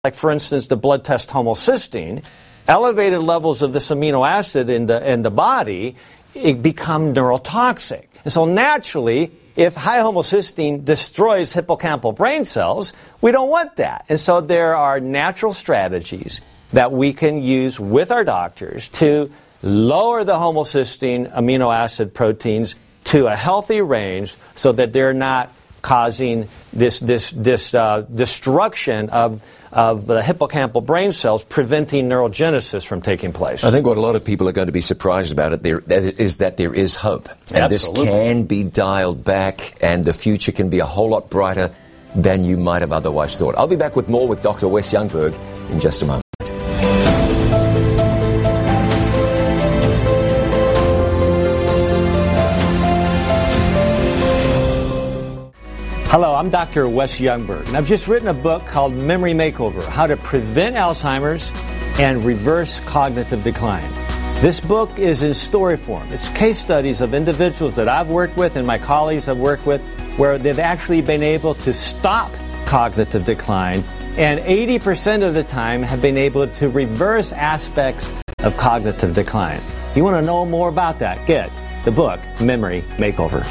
like for instance the blood test homocysteine, elevated levels of this amino acid in the body, it become neurotoxic. And so naturally, if high homocysteine destroys hippocampal brain cells, we don't want that. And so there are natural strategies that we can use with our doctors to lower the homocysteine amino acid proteins to a healthy range so that they're not causing this destruction of the hippocampal brain cells, preventing neurogenesis from taking place. I think what a lot of people are going to be surprised about is that there is hope. And Absolutely. This can be dialed back, and the future can be a whole lot brighter than you might have otherwise thought. I'll be back with more with Dr. Wes Youngberg in just a moment. Hello, I'm Dr. Wes Youngberg, and I've just written a book called Memory Makeover, How to Prevent Alzheimer's and Reverse Cognitive Decline. This book is in story form. It's case studies of individuals that I've worked with and my colleagues I've worked with where they've actually been able to stop cognitive decline, and 80% of the time have been able to reverse aspects of cognitive decline. If you want to know more about that, get the book, Memory Makeover.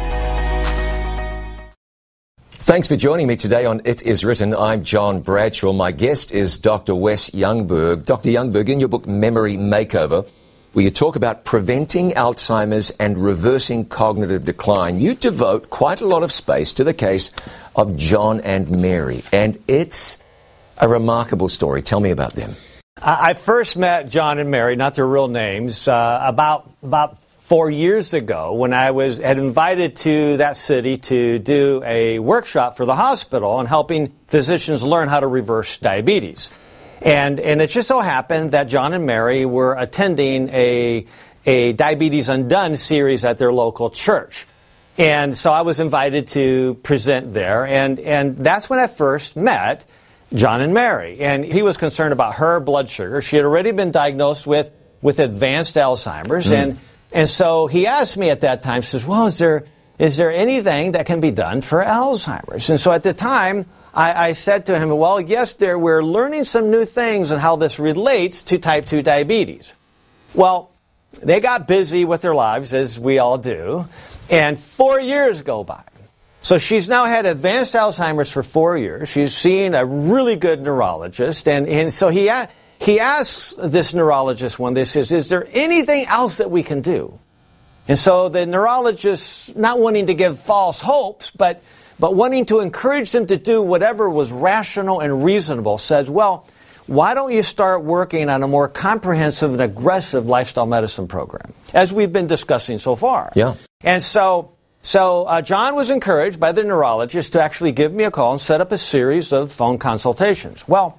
Thanks for joining me today on It Is Written. I'm John Bradshaw. My guest is Dr. Wes Youngberg. Dr. Youngberg, in your book Memory Makeover, where you talk about preventing Alzheimer's and reversing cognitive decline, you devote quite a lot of space to the case of John and Mary. And it's a remarkable story. Tell me about them. I first met John and Mary, not their real names, about 4 years ago when I had invited to that city to do a workshop for the hospital on helping physicians learn how to reverse diabetes. And it just so happened that John and Mary were attending a Diabetes Undone series at their local church. And so I was invited to present there, and that's when I first met John and Mary. And he was concerned about her blood sugar. She had already been diagnosed with advanced Alzheimer's, and so he asked me at that time, says, well, is there anything that can be done for Alzheimer's? And so at the time, I said to him, well, yes, we're learning some new things on how this relates to type 2 diabetes. Well, they got busy with their lives, as we all do, and 4 years go by. So she's now had advanced Alzheimer's for 4 years. She's seen a really good neurologist, and so he asks this neurologist one day, says, is there anything else that we can do? And so the neurologist, not wanting to give false hopes, but wanting to encourage them to do whatever was rational and reasonable, says, well, why don't you start working on a more comprehensive and aggressive lifestyle medicine program, as we've been discussing so far. Yeah. And so John was encouraged by the neurologist to actually give me a call and set up a series of phone consultations. Well,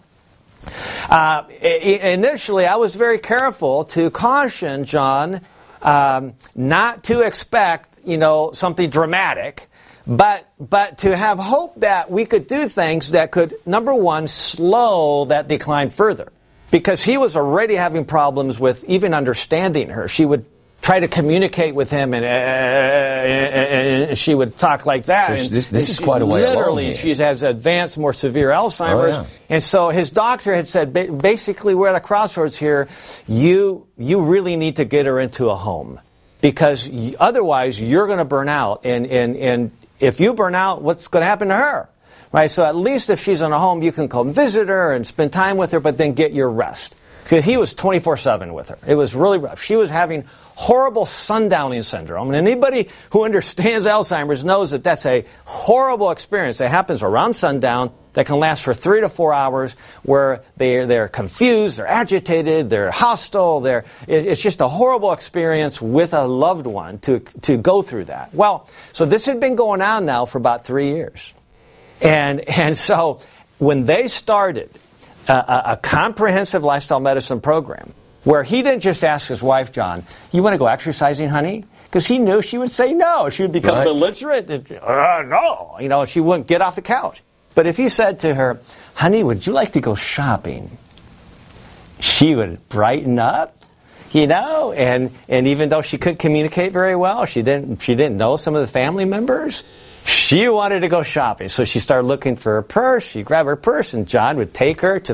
initially, I was very careful to caution John not to expect, something dramatic, but to have hope that we could do things that could, number one, slow that decline further. Because he was already having problems with even understanding her. She would try to communicate with him, and she would talk like that. So this is quite a way along. Literally, she has advanced, more severe Alzheimer's. Oh, yeah. And so his doctor had said, basically, we're at a crossroads here. You really need to get her into a home, because otherwise you're going to burn out. And if you burn out, what's going to happen to her? Right? So at least if she's in a home, you can come visit her and spend time with her, but then get your rest. Because he was 24/7 with her. It was really rough. She was having horrible sundowning syndrome. And anybody who understands Alzheimer's knows that that's a horrible experience that happens around sundown that can last for 3 to 4 hours, where they're confused, they're agitated, they're hostile. It's just a horrible experience with a loved one to go through that. Well, so this had been going on now for about 3 years. And so when they started a comprehensive lifestyle medicine program, where he didn't just ask his wife, John, you want to go exercising, honey? Because he knew she would say no. She would become belligerent. No. She wouldn't get off the couch. But if he said to her, honey, would you like to go shopping? She would brighten up, and even though she couldn't communicate very well, she didn't know some of the family members, She wanted to go shopping, so she started looking for her purse. She'd grab her purse, and John would take her to